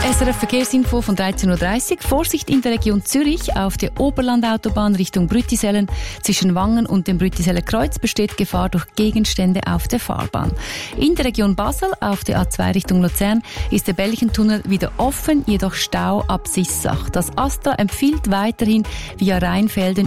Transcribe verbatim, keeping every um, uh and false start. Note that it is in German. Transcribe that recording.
S R F Verkehrsinfo von dreizehn Uhr dreißig. Vorsicht in der Region Zürich. Auf der Oberlandautobahn Richtung Brüttisellen zwischen Wangen und dem Brüttiseller Kreuz besteht Gefahr durch Gegenstände auf der Fahrbahn. In der Region Basel auf der A zwei Richtung Luzern ist der Belchentunnel wieder offen, jedoch Stau ab Sissach. Das ASTRA empfiehlt weiterhin via Rheinfelden